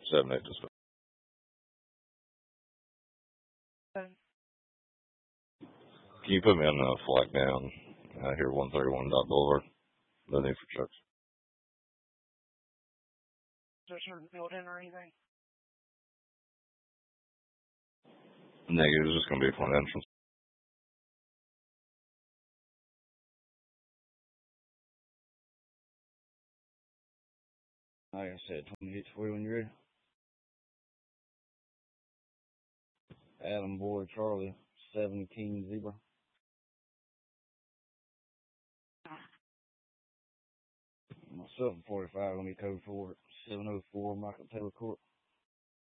7-8 dispatch. Can you put me on the flag down here, 131 Dot Boulevard? No need for trucks. Is there a certain building or anything? Negative, it's just going to be one entrance. Like I said, 2840 when you're ready. Adam Boy Charlie, 7 King Zebra. Myself 45 gonna be code for 704 Michael Taylor Court.